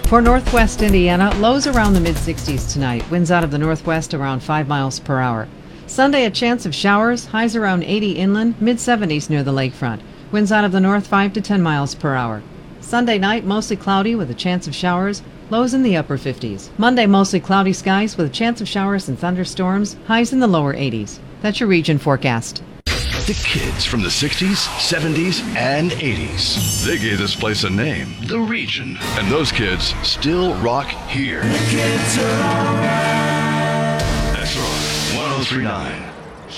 For northwest Indiana, lows around the mid-60s tonight. Winds out of the northwest around 5 miles per hour. Sunday, a chance of showers. Highs around 80 inland, mid-70s near the lakefront. Winds out of the north 5 to 10 miles per hour. Sunday night, mostly cloudy with a chance of showers. Lows in the upper 50s. Monday, mostly cloudy skies with a chance of showers and thunderstorms. Highs in the lower 80s. That's your region forecast. The kids from the 60s, 70s, and 80s. They gave this place a name, The Region. And those kids still rock here. The kids are alright. That's right, 1039.